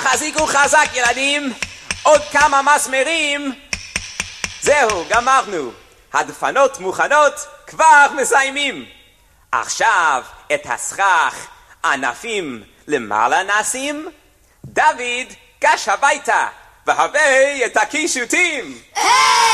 תחזיקו חזק ילדים, עוד כמה מסמרים. זהו, גמרנו. הדפנות מוכנות, כבר מסיימים. עכשיו את הסכך ענפים למעלה נשים. דוד, גש הביתה, והבא את הקישוטים.